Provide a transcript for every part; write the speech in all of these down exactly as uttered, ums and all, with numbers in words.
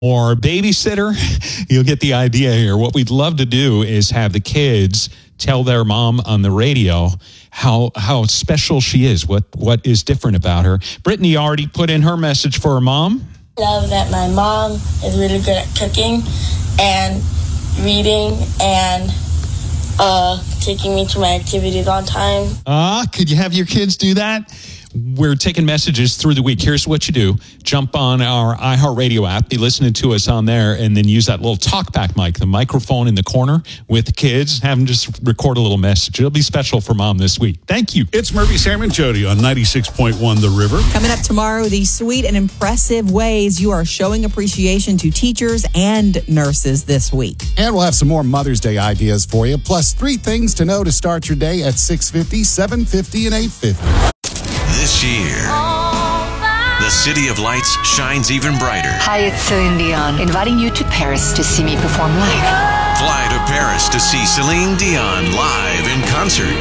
or babysitter, you'll get the idea here. What we'd love to do is have the kids tell their mom on the radio how how special she is, what what is different about her. Brittany already put in her message for her mom. Love that my mom is really good at cooking and reading and uh, taking me to my activities on time. Ah, uh, could you have your kids do that? We're taking messages through the week. Here's what you do. Jump on our iHeartRadio app. Be listening to us on there, and then use that little talkback mic, the microphone in the corner with the kids. Have them just record a little message. It'll be special for Mom this week. Thank you. It's Murphy, Sam, and Jody on ninety-six point one The River. Coming up tomorrow, the sweet and impressive ways you are showing appreciation to teachers and nurses this week. And we'll have some more Mother's Day ideas for you, plus three things to know to start your day at six fifty, seven fifty, and eight fifty. This year, the City of Lights shines even brighter. Hi, it's Celine Dion, inviting you to Paris to see me perform live. Fly to Paris to see Celine Dion live in concert.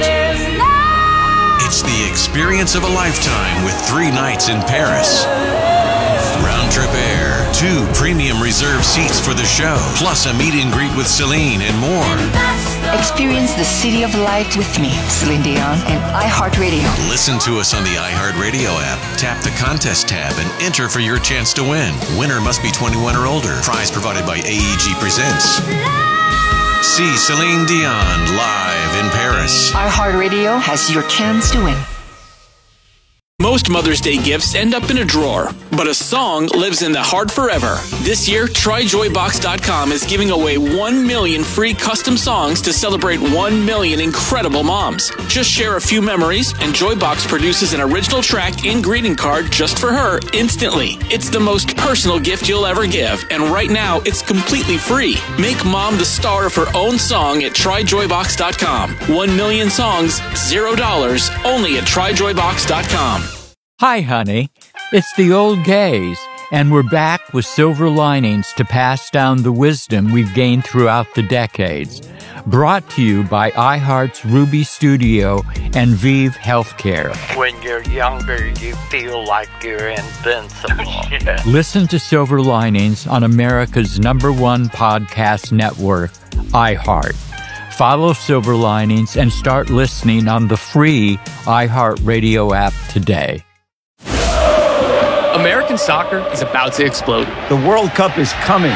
It's the experience of a lifetime with three nights in Paris. Round-trip air, two premium reserved seats for the show, plus a meet and greet with Celine and more. Experience the City of Light with me, Celine Dion, and iHeartRadio. Listen to us on the iHeartRadio app. Tap the contest tab and enter for your chance to win. Winner must be twenty-one or older. Prize provided by A E G Presents. See Celine Dion live in Paris. iHeartRadio has your chance to win. Most Mother's Day gifts end up in a drawer, but a song lives in the heart forever. This year, Try Joy Box dot com is giving away one million free custom songs to celebrate one million incredible moms. Just share a few memories, and Joybox produces an original track and greeting card just for her instantly. It's the most personal gift you'll ever give, and right now, it's completely free. Make Mom the star of her own song at Try Joy Box dot com. One million songs, zero dollars, only at Try Joy Box dot com. Hi, honey. It's the old gays, and we're back with silver linings to pass down the wisdom we've gained throughout the decades. Brought to you by iHeart's Ruby Studio and Vive Healthcare. When you're younger, you feel like you're invincible. Yeah. Listen to Silver Linings on America's number one podcast network, iHeart. Follow Silver Linings and start listening on the free iHeartRadio app today. American soccer is about to explode. The World Cup is coming.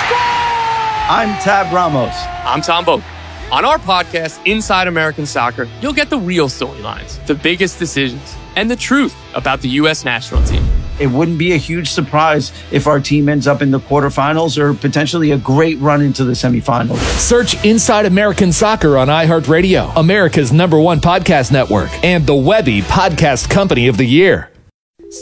I'm Tab Ramos. I'm Tom Boak. On our podcast, Inside American Soccer, you'll get the real storylines, the biggest decisions, and the truth about the U S national team. It wouldn't be a huge surprise if our team ends up in the quarterfinals or potentially a great run into the semifinals. Search Inside American Soccer on iHeartRadio, America's number one podcast network, and the Webby Podcast Company of the Year.